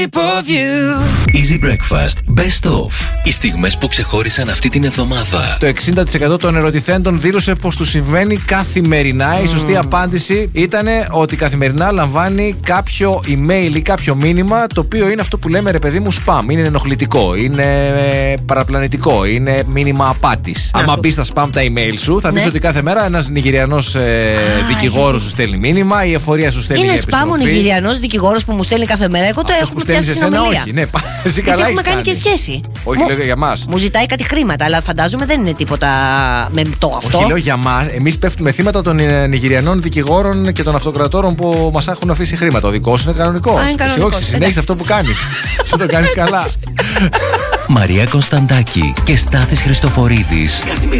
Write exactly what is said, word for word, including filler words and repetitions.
Easy Breakfast Best of. Οι στιγμές που ξεχώρισαν αυτή την εβδομάδα. Το εξήντα τοις εκατό των ερωτηθέντων δήλωσε πως του συμβαίνει καθημερινά. Mm. Η σωστή απάντηση ήταν ότι καθημερινά λαμβάνει κάποιο email ή κάποιο μήνυμα, το οποίο είναι αυτό που λέμε, ρε παιδί μου, spam. Είναι ενοχλητικό, είναι παραπλανητικό, είναι μήνυμα απάτης. Άμα μπει στα spam τα email σου, θα δεις, ναι, ότι κάθε μέρα ένας Νιγηριανός ε, δικηγόρος σου στέλνει μήνυμα, η εφορία σου στέλνει επιστροφή. Είναι spam ο Νιγηριανός δικηγόρος που μου στέλνει κάθε μέρα. Εγώ το έχω πιάσει στην ομιλία. Όχι, ναι, εσύ καλά. Γιατί έχουμε κάνει και σχέση. Όχι, μου, λέω για μας. Μου ζητάει κάτι χρήματα, αλλά φαντάζομαι δεν είναι τίποτα με το αυτό. Όχι, λέω για μας. Εμείς πέφτουμε θύματα των Νιγηριανών δικηγόρων και των αυτοκρατόρων που μας έχουν αφήσει χρήματα. Ο δικός είναι κανονικός. Εσύ όχι, συνέχισε αυτό που κάνεις. Εσύ το κάνεις καλά. Μαρία Κωνσταντάκη και Στάθης Χριστοφορίδης.